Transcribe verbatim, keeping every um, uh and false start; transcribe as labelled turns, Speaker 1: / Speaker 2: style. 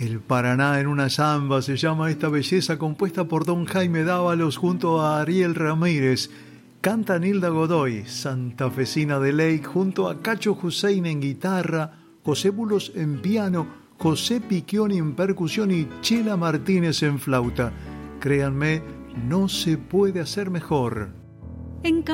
Speaker 1: El Paraná en una samba se llama esta belleza, compuesta por don Jaime Dávalos junto a Ariel Ramírez. Canta Nilda Godoy, santafesina de ley, junto a Cacho Hussein en guitarra, José Bulos en piano, José Picchioni en percusión y Chela Martínez en flauta. Créanme, no se puede hacer mejor.
Speaker 2: En